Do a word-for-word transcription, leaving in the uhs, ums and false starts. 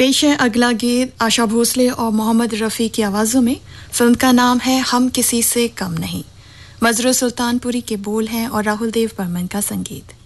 पेश है अगला गीत आशा भोसले और मोहम्मद रफ़ी की आवाज़ों में। फिल्म का नाम है हम किसी से कम नहीं। मजरू सुल्तानपुरी के बोल हैं और राहुल देव बर्मन का संगीत।